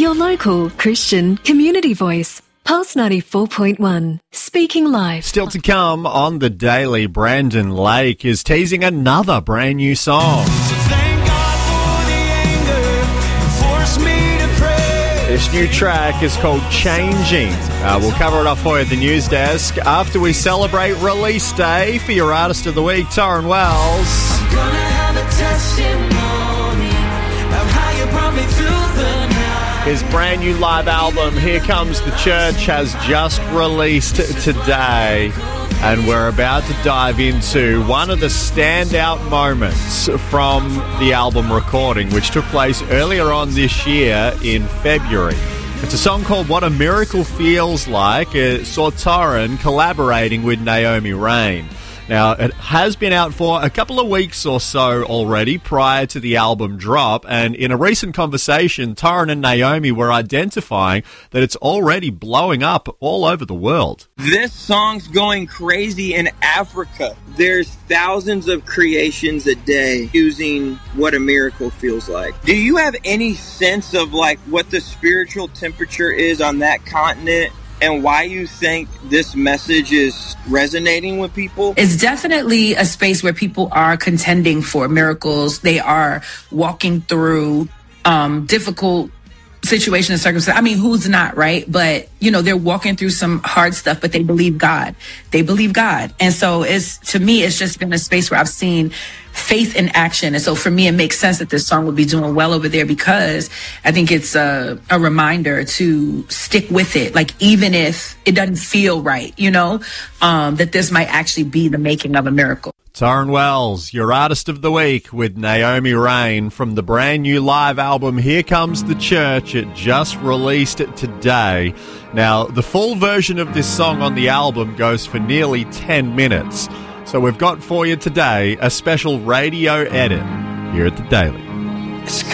Your local Christian community voice. Pulse 94.1. Speaking live. Still to come on The Daily, Brandon Lake is teasing another brand new song. So thank God for the anger that forced me to pray. This new track is called Changing. We'll cover it up for you at the news desk after we celebrate Release Day for your Artist of the Week, Torrin Wells. I'm gonna have a testimony of how you brought me through the night. His brand new live album, Here Comes the Church, has just released today. And we're about to dive into one of the standout moments from the album recording, which took place earlier on this year in February. It's a song called What a Miracle Feels Like. It saw Torrin collaborating with Naomi Raine. Now, it has been out for a couple of weeks or so already prior to the album drop, and in a recent conversation, Torrin and Naomi were identifying that it's already blowing up all over the world. This song's going crazy in Africa. There's thousands of creations a day using What a Miracle Feels Like. Do you have any sense of like what the spiritual temperature is on that continent? And why you think this message is resonating with people? It's definitely a space where people are contending for miracles. They are walking through difficult situations and circumstances. I mean, who's not, right? But, you know, they're walking through some hard stuff, but they believe God. They believe God. And so to me, it's just been a space where I've seen faith in action. And so for me, it makes sense that this song would be doing well over there because I think it's a reminder to stick with it. Like, even if it doesn't feel right, you know, that this might actually be the making of a miracle. Torrin Wells, your Artist of the Week with Naomi Raine from the brand new live album Here Comes the Church. It just released today. Now, the full version of this song on the album goes for nearly 10 minutes. So we've got for you today a special radio edit here at The Daily.